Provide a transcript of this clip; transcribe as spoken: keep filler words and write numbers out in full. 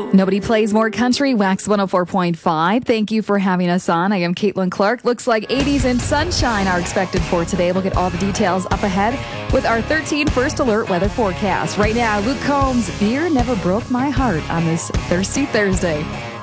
Nobody plays more country. Wax one oh four point five. Thank you for having us on. I am Caitlin Clark. Looks like eighties and sunshine are expected for today. We'll get all the details up ahead with our thirteen First Alert weather forecast. Right now, Luke Combs, Beer Never Broke My Heart on this Thirsty Thursday.